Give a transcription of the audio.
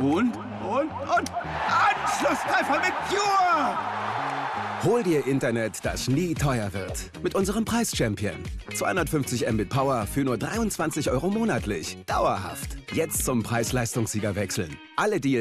Und Anschlusstreffer mit Pure! Hol dir Internet, das nie teuer wird. Mit unserem Preis-Champion. 250 Mbit Power für nur 23 € monatlich. Dauerhaft. Jetzt zum Preis-Leistungssieger wechseln. Alle Deals